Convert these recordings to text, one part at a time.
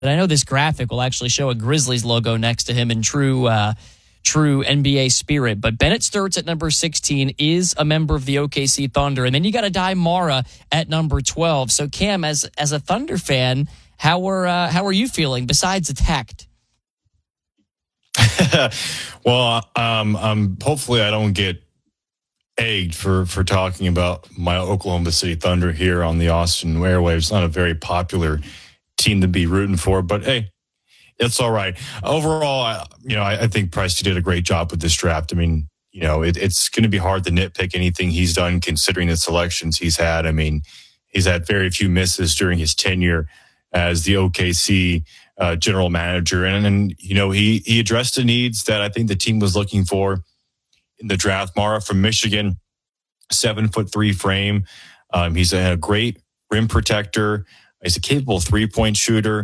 I know this graphic will actually show a Grizzlies logo next to him in true NBA spirit. But Bennett Sturtz at number 16 is a member of the OKC Thunder. And then you got Aday Mara at number 12. So, Cam, as a Thunder fan, how are you feeling besides attacked? Well, hopefully I don't get egged for talking about my Oklahoma City Thunder here on the Austin airwaves. Not a very popular team to be rooting for, but hey, it's all right. Overall, I think Presti did a great job with this draft. I mean, it's going to be hard to nitpick anything he's done considering the selections he's had. I mean, he's had very few misses during his tenure as the OKC general manager. And he addressed the needs that I think the team was looking for in the draft. Mara from Michigan, 7'3" frame. He's a great rim protector. He's a capable 3-point shooter.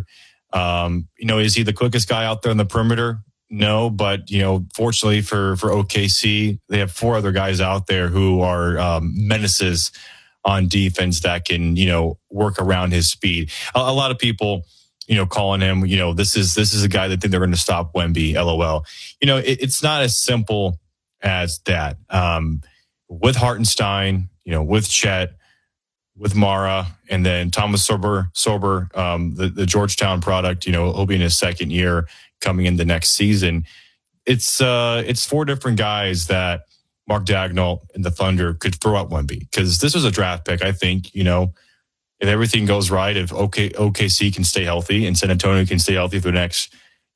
Is he the quickest guy out there on the perimeter? No, but fortunately for OKC, they have 4 other guys out there who are menaces on defense that can work around his speed. A lot of people calling him this is a guy that think they're going to stop Wemby. LOL. It's not as simple as that. With Hartenstein, with Chet, with Mara, and then Thomas Sorber, the Georgetown product, he'll be in his second year coming into next season. It's 4 different guys that Mark Daigneault and the Thunder could throw at Wemby, because this was a draft pick. I think, if everything goes right, if OKC can stay healthy and San Antonio can stay healthy for the next,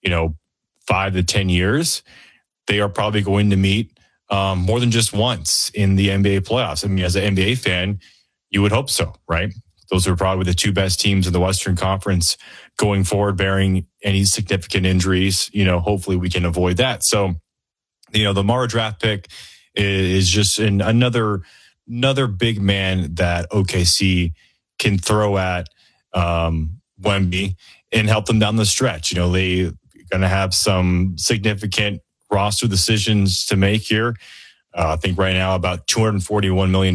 5 to 10 years, they are probably going to meet more than just once in the NBA playoffs. I mean, as an NBA fan, you would hope so, right? Those are probably the 2 best teams in the Western Conference going forward, bearing any significant injuries. Hopefully we can avoid that. So, the Mara draft pick is just another big man that OKC can throw at Wemby and help them down the stretch. They're going to have some significant roster decisions to make here. I think right now about $241 million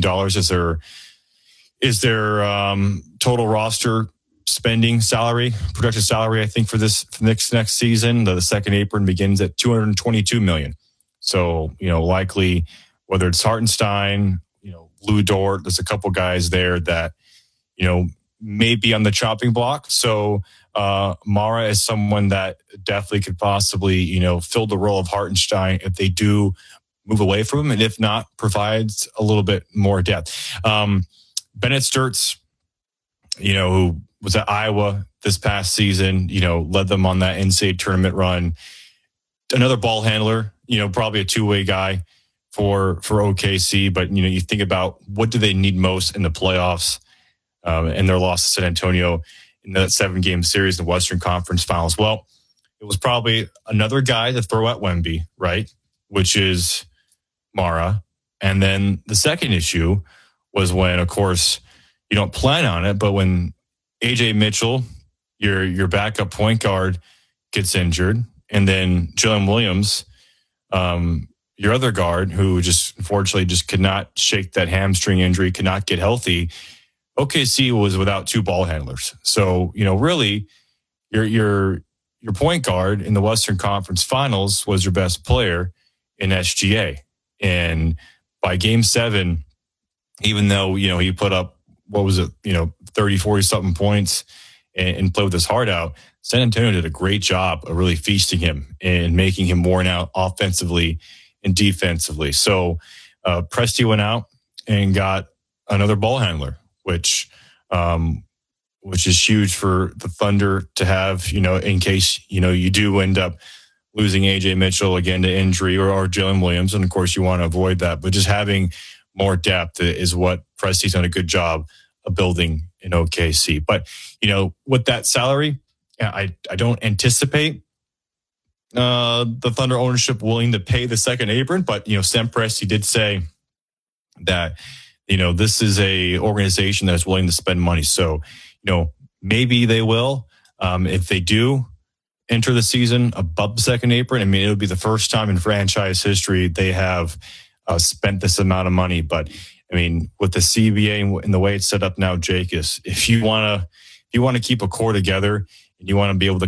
is their total roster spending salary, projected salary, I think, for this next season. The second apron begins at $222 million. So, likely whether it's Hartenstein, Lou Dort, there's a couple guys there that, may be on the chopping block. So Mara is someone that definitely could possibly, fill the role of Hartenstein if they do move away from him, and if not, provides a little bit more depth. Bennett Sturtz, who was at Iowa this past season, led them on that NCAA tournament run. Another ball handler, probably a 2-way guy for OKC. But, you think about what do they need most in the playoffs and their loss to San Antonio in that 7-game series in the Western Conference Finals. Well, it was probably another guy to throw at Wemby, right? Which is Mara. And then the second issue was when, of course, you don't plan on it, but when AJ Mitchell, your backup point guard, gets injured, and then Jalen Williams, your other guard, who just unfortunately just could not shake that hamstring injury, could not get healthy, OKC was without 2 ball handlers. So, really, your point guard in the Western Conference Finals was your best player in SGA. And by Game 7, even though, he put up, 30, 40 something points and played with his heart out, San Antonio did a great job of really feasting him and making him worn out offensively and defensively. So Presti went out and got another ball handler, which is huge for the Thunder to have, in case, you do end up losing AJ Mitchell again to injury or Jalen Williams. And of course you want to avoid that, but just having more depth is what Presti's done a good job of building in OKC. But, with that salary, I don't anticipate the Thunder ownership willing to pay the second apron. But, Sam Presti did say that, this is a organization that's willing to spend money. So, maybe they will. If they do enter the season above the second apron, I mean, it'll be the first time in franchise history they have spent this amount of money. But I mean, with the CBA and the way it's set up now, Jake, is if you want to keep a core together and you want to be able to